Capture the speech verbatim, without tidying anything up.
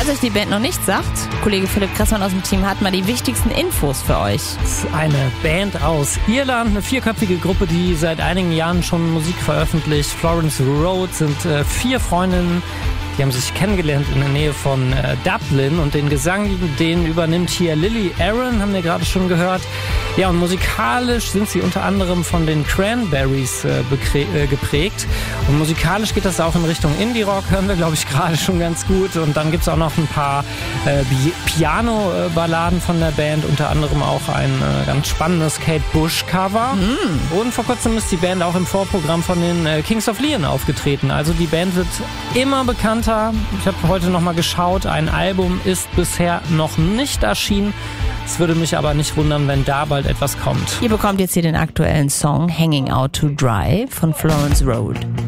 Falls euch die Band noch nicht sagt, Kollege Philipp Kressmann aus dem Team hat mal die wichtigsten Infos für euch. Das ist eine Band aus Irland, eine vierköpfige Gruppe, die seit einigen Jahren schon Musik veröffentlicht. Florence Road sind äh, vier Freundinnen. Die haben sich kennengelernt in der Nähe von äh, Dublin und den Gesang, den übernimmt hier Lily Aaron, haben wir gerade schon gehört. Ja, und musikalisch sind sie unter anderem von den Cranberries äh, bekrä- äh, geprägt. Und musikalisch geht das auch in Richtung Indie-Rock, hören wir, glaube ich, gerade schon ganz gut. Und dann gibt's auch noch ein paar äh, Piano-Balladen von der Band, unter anderem auch ein äh, ganz spannendes Kate Bush-Cover. Mm. Und vor kurzem ist die Band auch im Vorprogramm von den äh, Kings of Leon aufgetreten. Also die Band wird immer bekannter. Ich habe heute noch mal geschaut, ein Album ist bisher noch nicht erschienen. Es würde mich aber nicht wundern, wenn da bald etwas kommt. Ihr bekommt jetzt hier den aktuellen Song Hanging Out to Dry von Florence Road.